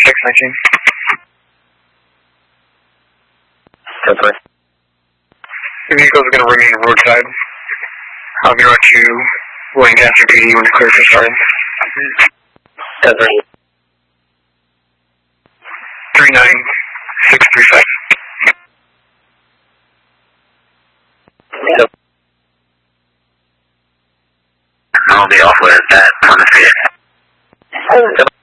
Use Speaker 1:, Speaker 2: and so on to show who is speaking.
Speaker 1: 619.
Speaker 2: Definitely.
Speaker 1: The vehicles are going to remain roadside. I'll be right to Lancaster PD when the clear for starting.
Speaker 2: Definitely.
Speaker 1: 39635.
Speaker 2: Yep. I'll be off with that on the field. Yep.